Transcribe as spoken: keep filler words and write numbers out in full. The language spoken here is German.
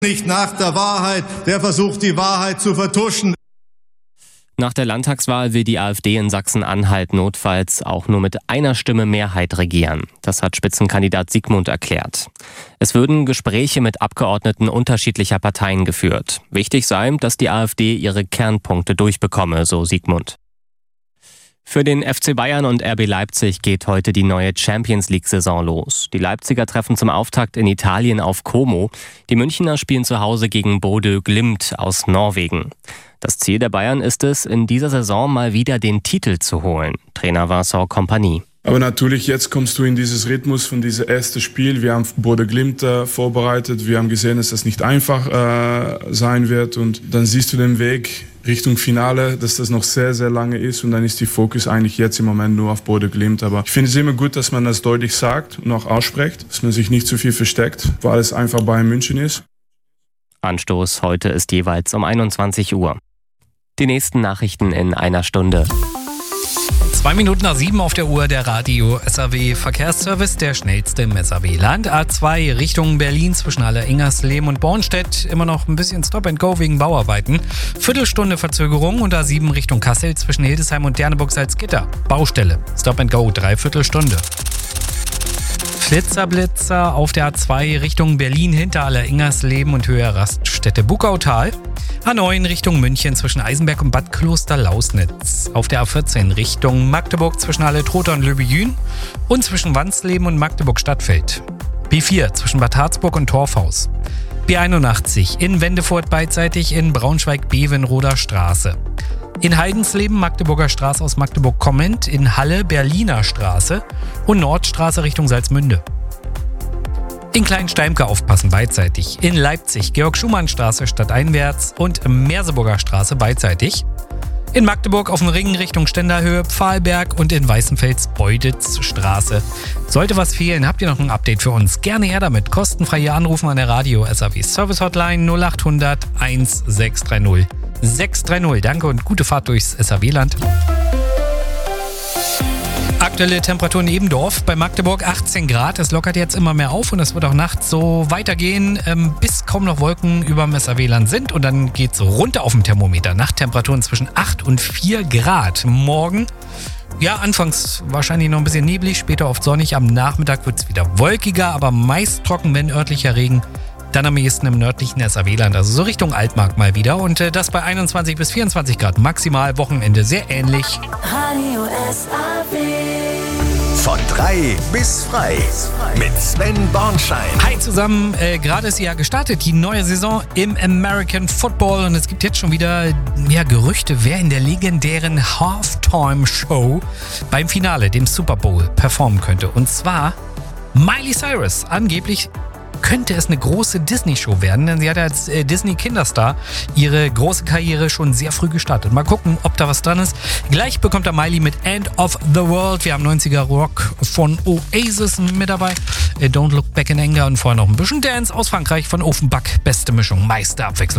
nicht nach der Wahrheit, der versucht, die Wahrheit zu vertuschen. Nach der Landtagswahl will die AfD in Sachsen-Anhalt notfalls auch nur mit einer Stimme Mehrheit regieren. Das hat Spitzenkandidat Sigmund erklärt. Es würden Gespräche mit Abgeordneten unterschiedlicher Parteien geführt. Wichtig sei, dass die AfD ihre Kernpunkte durchbekomme, so Sigmund. Für den F C Bayern und R B Leipzig geht heute die neue Champions-League-Saison los. Die Leipziger treffen zum Auftakt in Italien auf Como. Die Münchner spielen zu Hause gegen Bodø Glimt aus Norwegen. Das Ziel der Bayern ist es, in dieser Saison mal wieder den Titel zu holen. Trainer Vincent Kompany. Aber natürlich, jetzt kommst du in dieses Rhythmus von diesem ersten Spiel. Wir haben Bodø Glimt äh, vorbereitet. Wir haben gesehen, dass das nicht einfach äh, sein wird. Und dann siehst du den Weg Richtung Finale, dass das noch sehr, sehr lange ist. Und dann ist die Fokus eigentlich jetzt im Moment nur auf Bodø Glimt. Aber ich finde es immer gut, dass man das deutlich sagt und auch ausspricht, dass man sich nicht zu viel versteckt, weil es einfach Bayern München ist. Anstoß heute ist jeweils um einundzwanzig Uhr. Die nächsten Nachrichten in einer Stunde. Zwei Minuten nach sieben auf der Uhr, der Radio S A W Verkehrsservice, der schnellste im S A W-Land. A zwei Richtung Berlin zwischen Halle Ingersleben und Bornstedt. Immer noch ein bisschen Stop and Go wegen Bauarbeiten. Viertelstunde Verzögerung. Und A sieben Richtung Kassel zwischen Hildesheim und Derneburg-Salzgitter. Baustelle. Stop and Go, Dreiviertelstunde. Flitzerblitzer auf der A zwei Richtung Berlin hinter Halle Ingersleben und Höhe Raststätte Buckautal. A neun Richtung München zwischen Eisenberg und Bad Kloster-Lausnitz. Auf der A vierzehn Richtung Magdeburg zwischen Halle Trotha und Löbejün und zwischen Wansleben und Magdeburg-Stadtfeld. B vier zwischen Bad Harzburg und Torfhaus. B einundachtzig in Wendefurt beidseitig in Braunschweig-Bevenroder Straße. In Heidensleben Magdeburger Straße aus Magdeburg kommend, in Halle Berliner Straße und Nordstraße Richtung Salzmünde. In Kleinsteimke aufpassen beidseitig. In Leipzig Georg-Schumann-Straße stadteinwärts und Merseburger Straße beidseitig. In Magdeburg auf dem Ring Richtung Ständerhöhe, Pfahlberg und in Weißenfels Beuditz-Straße. Sollte was fehlen, habt ihr noch ein Update für uns? Gerne her damit. Kostenfrei hier anrufen an der Radio S A W Service Hotline null acht hundert sechshundertsechzig sechshundertdreißig. Danke und gute Fahrt durchs S A W-Land. Aktuelle Temperatur in Ebendorf bei Magdeburg achtzehn Grad. Es lockert jetzt immer mehr auf und es wird auch nachts so weitergehen, ähm, bis kaum noch Wolken über dem S A W-Land sind. Und dann geht es runter auf dem Thermometer. Nachttemperaturen zwischen acht und vier Grad. Morgen, ja, anfangs wahrscheinlich noch ein bisschen neblig, später oft sonnig. Am Nachmittag wird es wieder wolkiger, aber meist trocken, wenn örtlicher Regen. Dann am ehesten im nördlichen S A W-Land, also so Richtung Altmark mal wieder. Und äh, das bei einundzwanzig bis vierundzwanzig Grad maximal. Wochenende sehr ähnlich. Radio S A W. Von drei bis frei mit Sven Bornschein. Hi zusammen, äh, gerade ist ja gestartet die neue Saison im American Football und es gibt jetzt schon wieder ja, Gerüchte, wer in der legendären Halftime-Show beim Finale, dem Super Bowl, performen könnte. Und zwar Miley Cyrus. Angeblich könnte es eine große Disney-Show werden, denn sie hat als äh, Disney-Kinderstar ihre große Karriere schon sehr früh gestartet. Mal gucken, ob da was dran ist. Gleich bekommt er Miley mit End of the World. Wir haben neunziger Rock von Oasis mit dabei. Äh, Don't Look Back in Anger und vorher noch ein bisschen Dance aus Frankreich von Offenbach. Beste Mischung, meiste Abwechslung.